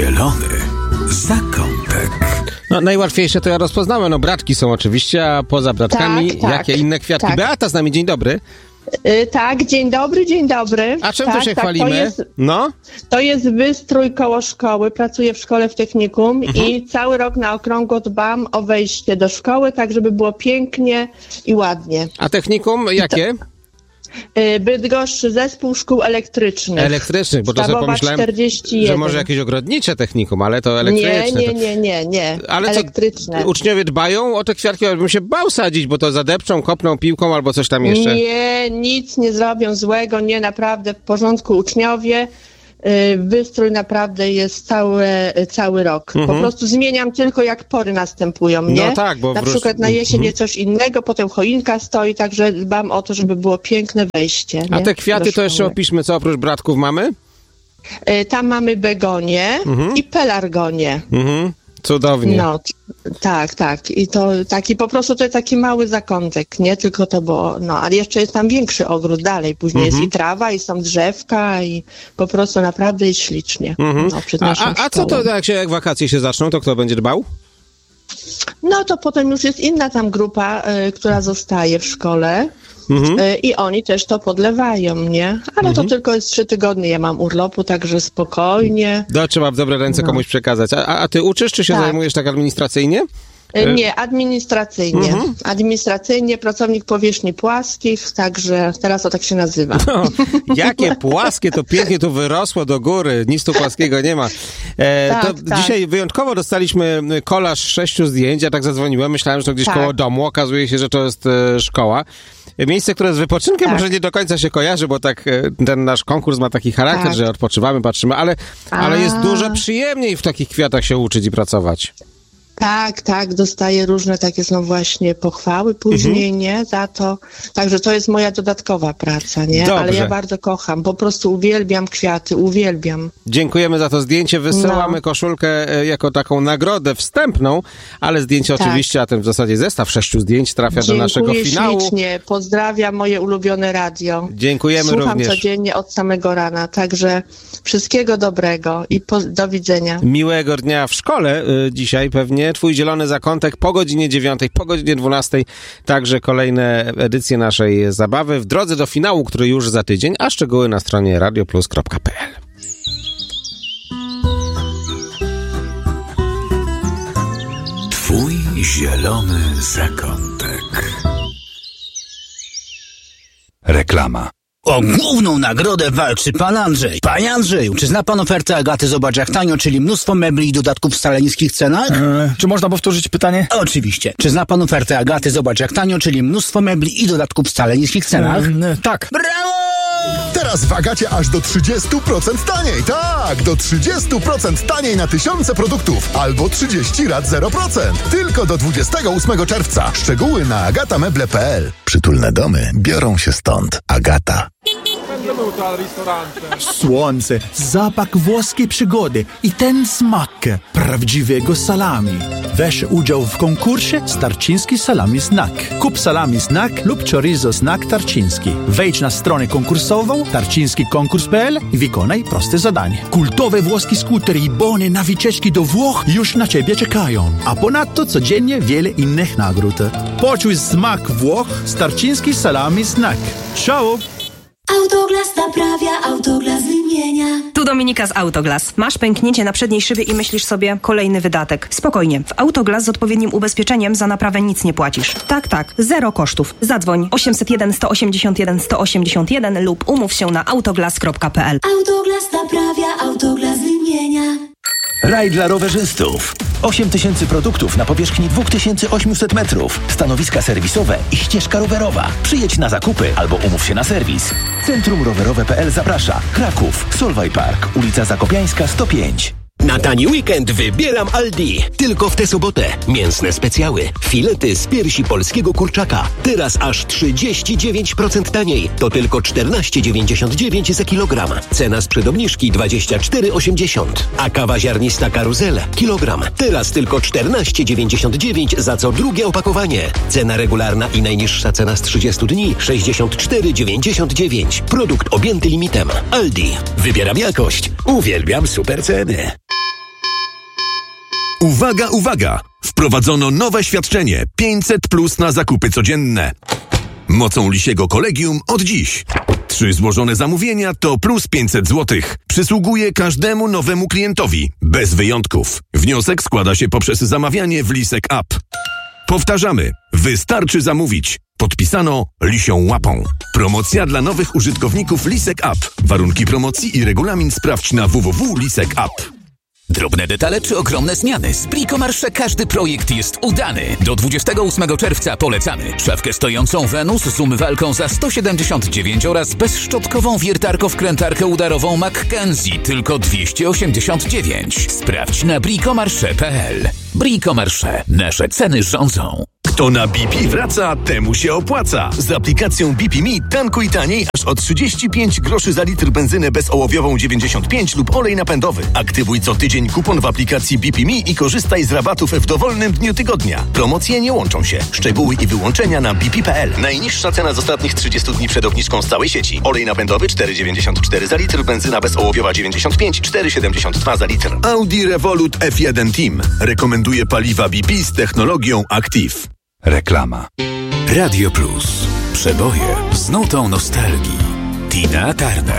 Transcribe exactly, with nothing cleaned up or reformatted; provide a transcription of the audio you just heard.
Zielony zakątek. No najłatwiejsze to ja rozpoznałem, no bratki są oczywiście, a poza bratkami Tak, tak, jakie inne kwiatki? tak. Beata z nami, dzień dobry. Y, tak, dzień dobry, dzień dobry. A czym tak, tu się tak, chwalimy? To jest, No? to jest wystrój koło szkoły, pracuję w szkole w technikum Mhm. i cały rok na okrągło dbam o wejście do szkoły, tak żeby było pięknie i ładnie. A technikum jakie? Y, Bydgoszczy Zespół Szkół Elektrycznych. Elektrycznych, bo to sobie Sztabowa pomyślałem, czterdzieści jeden. że może jakieś ogrodnicze technikum, ale to elektryczne. Nie, to... nie, nie, nie, nie. Ale co, elektryczne. uczniowie dbają o te kwiatki? Ja bym się bał sadzić, bo to zadepczą, kopną piłką albo coś tam jeszcze. Nie, nic nie zrobią złego, nie, naprawdę w porządku uczniowie. Y, Wystrój naprawdę jest cały, cały rok. Mhm. Po prostu zmieniam tylko jak pory następują, nie? No tak, bo na w róż- przykład na jesień Mhm. jest coś innego, potem choinka stoi, także dbam o to, żeby było piękne wejście. A nie? te kwiaty Do to jeszcze szkoły. opiszmy, co oprócz bratków mamy? Y, Tam mamy begonię i pelargonię. Mhm. Cudownie. No, t- tak, tak. I to taki po prostu to jest taki mały zakątek, nie tylko to, bo no, ale jeszcze jest tam większy ogród dalej. Później Mhm. jest i trawa, i są drzewka, i po prostu naprawdę jest ślicznie. Mhm. No, przed A, naszą a, a co to, szkołą. jak się jak wakacje się zaczną, to kto będzie dbał? No to potem już jest inna tam grupa, y, która zostaje w szkole. Mhm. Y, I oni też to podlewają, nie? Ale to tylko jest trzy tygodnie, ja mam urlopu, także spokojnie. No, trzeba w dobre ręce No. komuś przekazać. A, a ty uczysz, czy się Tak. zajmujesz tak administracyjnie? Y, Nie, administracyjnie. Mhm. Administracyjnie, pracownik powierzchni płaskich, także teraz to tak się nazywa. No, jakie płaskie, to pięknie tu wyrosło do góry, nic tu płaskiego nie ma. E, Tak, to tak. dzisiaj wyjątkowo dostaliśmy kolaż sześciu zdjęć, ja tak zadzwoniłem, myślałem, że to gdzieś Tak. koło domu, okazuje się, że to jest e, szkoła. Miejsce, które z wypoczynkiem Tak. może nie do końca się kojarzy, bo tak e, ten nasz konkurs ma taki charakter, Tak. że odpoczywamy, patrzymy, ale, ale jest A. dużo przyjemniej w takich kwiatach się uczyć i pracować. Tak, tak, dostaję różne takie są właśnie pochwały później, Mhm. nie, za to. Także to jest moja dodatkowa praca, nie? Dobrze. Ale ja bardzo kocham, po prostu uwielbiam kwiaty, uwielbiam. Dziękujemy za to zdjęcie. Wysyłamy No. koszulkę e, jako taką nagrodę wstępną, ale zdjęcie Tak. oczywiście, a ten w zasadzie zestaw sześciu zdjęć trafia do naszego Dziękuję finału. ślicznie, pozdrawiam moje ulubione radio. Dziękujemy Słucham również. codziennie od samego rana, także wszystkiego dobrego i po, do widzenia. Miłego dnia w szkole y, dzisiaj pewnie. Twój zielony zakątek po godzinie dziewiątej, po godzinie dwunastej. Także kolejne edycje naszej zabawy w drodze do finału, który już za tydzień, a szczegóły na stronie radioplus kropka p l. Twój zielony zakątek. Reklama. O główną nagrodę walczy pan Andrzej. Panie Andrzeju, czy zna pan ofertę Agaty Zobacz jak tanio, czyli mnóstwo mebli i dodatków w wcale niskich cenach? E, czy można powtórzyć pytanie? Oczywiście. Czy zna pan ofertę Agaty Zobacz jak tanio, czyli mnóstwo mebli i dodatków w wcale niskich cenach? E, tak. Brawo! Teraz w Agacie aż do trzydzieści procent taniej. Tak, do trzydzieści procent taniej na tysiące produktów. Albo trzydzieści rat zero procent. Tylko do dwudziestego ósmego czerwca. Szczegóły na agatameble kropka p l. Przytulne domy biorą się stąd. Agata. Słońce, zapach włoskiej przygody i ten smak prawdziwego salami. Weź udział w konkursie Starczyński Salami Snack. Kup salami snack lub chorizo snack Tarczyński. Wejdź na stronę konkursową tarczyński konkurs kropka p l i wykonaj proste zadanie. Kultowe włoskie skutery i bony na wycieczki do Włoch już na ciebie czekają. A ponadto codziennie wiele innych nagród. Poczuj smak Włoch z Tarczyński Salami Snack. Ciao! Autoglas naprawia, Autoglas wymienia. Tu Dominika z Autoglas. Masz pęknięcie na przedniej szybie i myślisz sobie kolejny wydatek. Spokojnie, w Autoglas z odpowiednim ubezpieczeniem za naprawę nic nie płacisz. Tak, tak, zero kosztów. Zadzwoń osiemset jeden sto osiemdziesiąt jeden sto osiemdziesiąt jeden lub umów się na autoglas kropka p l. Autoglas naprawia, Autoglas wymienia. Raj dla rowerzystów. osiem tysięcy produktów na powierzchni dwa tysiące osiemset metrów. Stanowiska serwisowe i ścieżka rowerowa. Przyjedź na zakupy albo umów się na serwis. Centrum Rowerowe kropka p l zaprasza. Kraków, Solway Park, ulica Zakopiańska sto pięć. Na tani weekend wybieram Aldi. Tylko w tę sobotę. Mięsne specjały. Filety z piersi polskiego kurczaka. Teraz aż trzydzieści dziewięć procent taniej. To tylko czternaście dziewięćdziesiąt dziewięć za kilogram. Cena sprzed obniżki dwadzieścia cztery osiemdziesiąt. A kawa ziarnista Karuzel. Kilogram. Teraz tylko czternaście dziewięćdziesiąt dziewięć za co drugie opakowanie. Cena regularna i najniższa cena z trzydziestu dni sześćdziesiąt cztery dziewięćdziesiąt dziewięć. Produkt objęty limitem. Aldi. Wybieram jakość. Uwielbiam super ceny. Uwaga, uwaga! Wprowadzono nowe świadczenie pięćset plus na zakupy codzienne. Mocą Lisiego Kolegium od dziś. Trzy złożone zamówienia to plus pięćset złotych. Przysługuje każdemu nowemu klientowi, bez wyjątków. Wniosek składa się poprzez zamawianie w Lisek App. Powtarzamy, wystarczy zamówić. Podpisano Lisią Łapą. Promocja dla nowych użytkowników Lisek App. Warunki promocji i regulamin sprawdź na w w w kropka lisek app. Drobne detale czy ogromne zmiany? Z Bricomarché każdy projekt jest udany. Do dwudziestego ósmego czerwca polecamy. Szafkę stojącą Venus z umywalką za sto siedemdziesiąt dziewięć oraz bezszczotkową wiertarko-wkrętarkę udarową Mackenzie tylko dwieście osiemdziesiąt dziewięć. Sprawdź na bricomarché kropka p l. Bricomarché. Nasze ceny rządzą. Kto na B P wraca, temu się opłaca. Z aplikacją B P Me tankuj taniej aż o trzydzieści pięć groszy za litr benzynę bezołowiową dziewięćdziesiąt pięć lub olej napędowy. Aktywuj co tydzień kupon w aplikacji B P Me i korzystaj z rabatów w dowolnym dniu tygodnia. Promocje nie łączą się. Szczegóły i wyłączenia na b p kropka p l. Najniższa cena z ostatnich trzydziestu dni przed obniżką z całej sieci. Olej napędowy cztery dziewięćdziesiąt cztery za litr, benzyna bezołowiowa dziewięćdziesiąt pięć, cztery siedemdziesiąt dwa za litr. Audi Revolut F jeden Team rekomenduje paliwa B P z technologią Active. Reklama. Radio Plus. Przeboje z nutą nostalgii. Tina Turner.